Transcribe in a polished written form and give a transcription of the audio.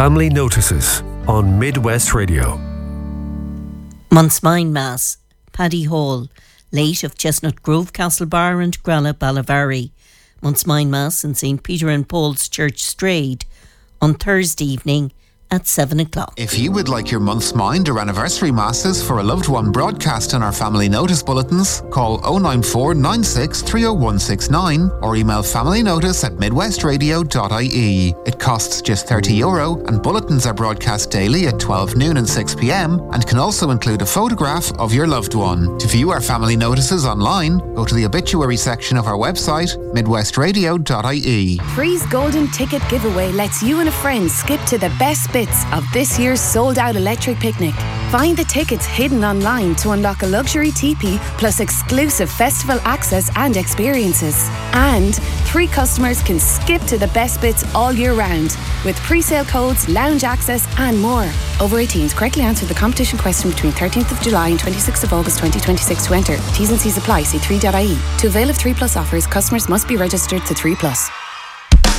Family Notices on Midwest Radio. Month's Mass, Paddy Hall, late of Chestnut Grove, Castlebar and Gralla Ballavary. Month's Mass in St. Peter and Paul's Church, Strade, on Thursday evening at 7 o'clock. If you would like your month's mind or anniversary masses for a loved one broadcast in our family notice bulletins, call 094 96 30169 or email familynotice@midwestradio.ie. It costs just €30 and bulletins are broadcast daily at 12 noon and 6 p.m. and can also include a photograph of your loved one. To view our family notices online, go to the obituary section of our website, midwestradio.ie. Free's Golden Ticket Giveaway lets you and a friend skip to the best bits of this year's sold-out electric picnic. Find the tickets hidden online to unlock a luxury teepee plus exclusive festival access and experiences. And 3 customers can skip to the best bits all year round with pre-sale codes, lounge access and more. Over 18s, correctly answer the competition question between 13th of July and 26th of August 2026 to enter. T's and C's apply. See 3.ie. To avail of 3 Plus offers, customers must be registered to 3 Plus.